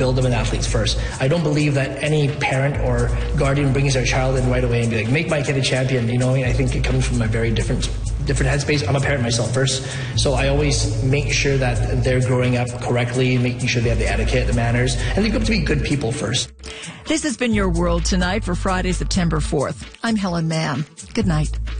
build them as athletes first. I don't believe that any parent or guardian brings their child in right away and be like, make my kid a champion. You know, I think it comes from a very different headspace. I'm a parent myself first, so I always make sure that they're growing up correctly, making sure they have the etiquette, the manners, and they grow up to be good people first. This has been Your World Tonight for Friday, September 4th. I'm Helen Mann. Good night.